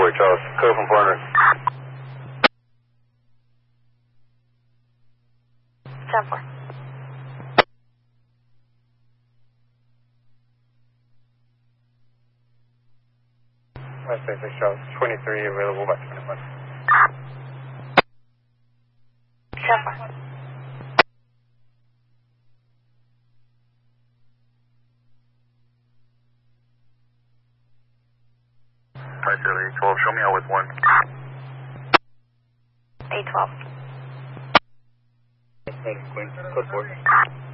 Lake Charles, code from 400. 10-4. West Bay 6 Charles, 23 available by 21. 10-4. Hi, Charlie, 12, show me out with 1. 8-12. Queen, code 4.